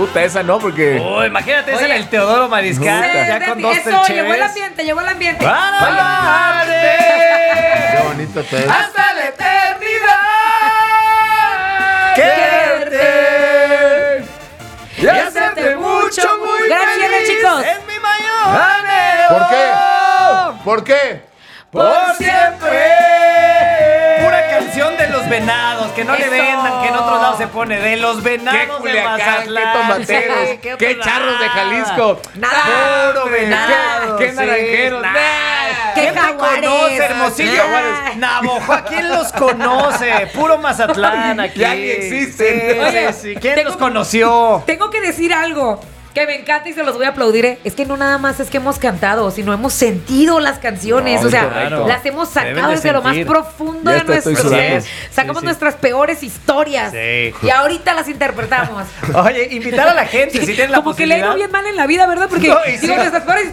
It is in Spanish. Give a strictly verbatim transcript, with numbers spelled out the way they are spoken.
Puta, esa no, porque... Oh, imagínate, ese era el Teodoro Mariscal. Sí, Ya de- con dos eso, llegó el Chévez. ambiente, llegó el ambiente. ¡Para Qué bonito te es. hasta la eternidad! Quererte y hacerte mucho, muy Gracias, feliz. chicos. Es mi mayor anhelo. ¿Por qué? ¿Por qué? Por siempre. Pura canción de los venados, que no le Eso. vendan, que en otros lados se pone de los venados Qué de Culiacán, qué Mazatlán. tomateros, Sí, qué, otro charros de lado. Jalisco. Nada. Puro Qué- venado. qué sí, naranjeros, nah. nah. Qué ¿Quién te jaguares. conoce, Hermosillo? Ay. Navojoa, ¿quién los conoce? Puro Mazatlán aquí. Ya ni existen. Sí, Oye, sí, sí. ¿Quién tengo- los conoció? Tengo que decir algo que me encanta y se los voy a aplaudir. ¿eh? Es que no nada más es que hemos cantado, sino hemos sentido las canciones. No, o sea, correcto. las hemos Deben sacado de desde lo más sentir. profundo Ya de hasta estoy nuestro sudando. ser. Sacamos Sí, sí. nuestras peores historias. Sí. Y ahorita las interpretamos. Oye, invitar a la gente si tienen la Como que le ha posibilidad. ido bien mal en la vida, ¿verdad? Porque No, y sí. digo, nuestras peores